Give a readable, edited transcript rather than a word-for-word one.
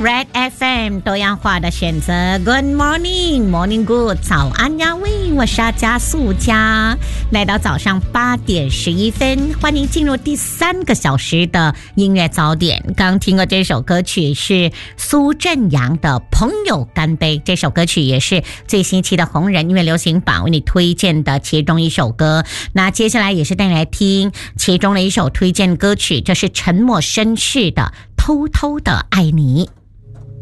Red FM 多样化的选择 Good morning Morning Good 早安呀喂，我是阿加素佳，来到早上8点11分，欢迎进入第3个小时的音乐早点。刚听过这首歌曲是苏振阳的朋友干杯，这首歌曲也是最新期的红人音乐流行榜为你推荐的其中一首歌。那接下来也是带你来听其中的一首推荐歌曲，这是沉默绅士的偷偷的爱你。